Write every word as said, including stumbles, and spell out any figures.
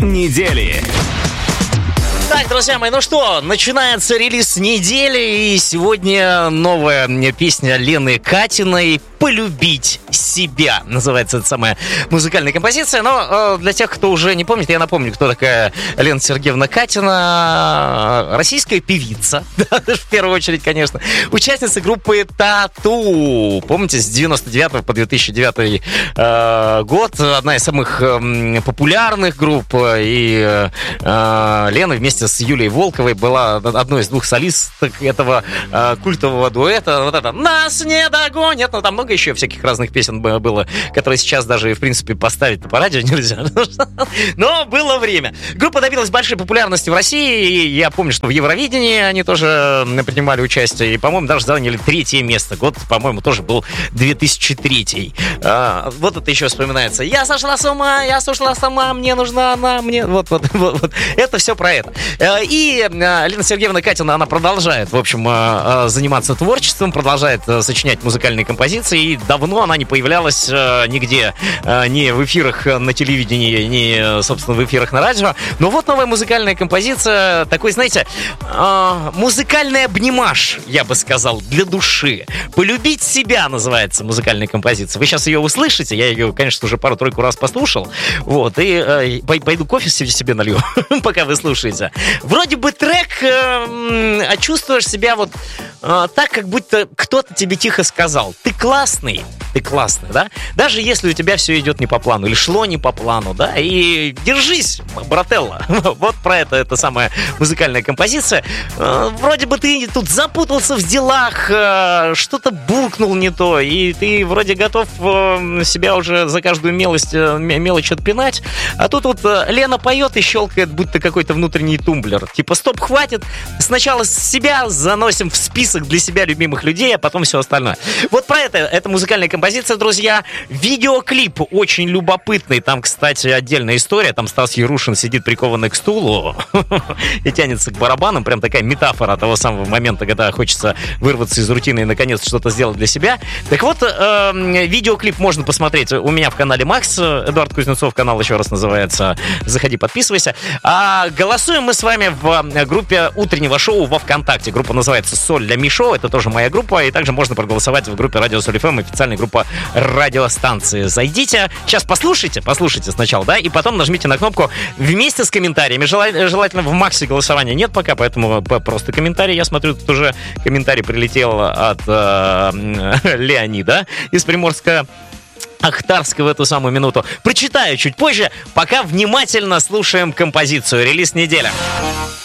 недели. Так, друзья мои, ну что, начинается релиз недели, и сегодня новая песня Лены Катиной «Полюбить себя» называется эта самая музыкальная композиция. Но э, для тех, кто уже не помнит, я напомню, кто такая Лена Сергеевна Катина. Российская певица, в первую очередь, конечно, участница группы «Тату». Помните, с девяносто девятого по две тысячи девятый э, год одна из самых э, популярных групп, и э, Лена вместе с Юлией Волковой была одной из двух солисток этого э, культового дуэта. Вот это «Нас не догонят». Ну, там много еще всяких разных песен было, которые сейчас даже, в принципе, поставить по радио нельзя. Но было время. Группа добилась большой популярности в России. И я помню, что в Евровидении они тоже принимали участие. И, по-моему, даже заняли третье место. Год, по-моему, тоже был две тысячи третий. А, вот это еще вспоминается. Я сошла с ума, я сошла сама, мне нужна она, мне... Вот, вот, вот, вот. Это все про это. И Лена Сергеевна Катина, она продолжает, в общем, заниматься творчеством, продолжает сочинять музыкальные композиции. И давно она не появлялась нигде, ни в эфирах на телевидении, ни, собственно, в эфирах на радио. Но вот новая музыкальная композиция, такой, знаете, музыкальный обнимаш, я бы сказал, для души. «Полюбить себя» называется музыкальная композиция. Вы сейчас ее услышите, я ее, конечно, уже пару-тройку раз послушал. Вот, и пойду кофе себе налью, пока вы слушаете. Вроде бы трек, а чувствуешь себя вот так, как будто кто-то тебе тихо сказал: ты классный, ты классный, да? Даже если у тебя все идет не по плану, или шло не по плану, да? И держись, брателло. Вот про это, это самая музыкальная композиция. Вроде бы ты тут запутался в делах, что-то буркнул не то, и ты вроде готов себя уже за каждую мелочь, мелочь отпинать, а тут вот Лена поет и щелкает, будто какой-то внутренний тумблер. Типа, стоп, хватит, сначала себя заносим в список для себя любимых людей, а потом все остальное. Вот про это, это музыкальная композиция, друзья. Видеоклип очень любопытный. Там, кстати, отдельная история. Там Стас Ярушин сидит прикованный к стулу и тянется к барабанам. Прям такая метафора того самого момента, когда хочется вырваться из рутины и наконец что-то сделать для себя. Так вот, э, видеоклип можно посмотреть у меня в канале Макс. Эдуард Кузнецов, канал еще раз называется. Заходи, подписывайся. А голосуем мы с вами в группе утреннего шоу во ВКонтакте. Группа называется «Соль для Мишо». Это тоже моя группа. И также можно проголосовать в группе Радио Соль эф эм, официальная группа радиостанции. Зайдите, сейчас послушайте, послушайте сначала, да, и потом нажмите на кнопку вместе с комментариями. Желательно, желательно в Максе голосования нет пока, поэтому просто комментарий. Я смотрю, тут уже комментарий прилетел от э, Леонида из Приморска Ахтарска в эту самую минуту. Прочитаю чуть позже, пока внимательно слушаем композицию. Релиз недели.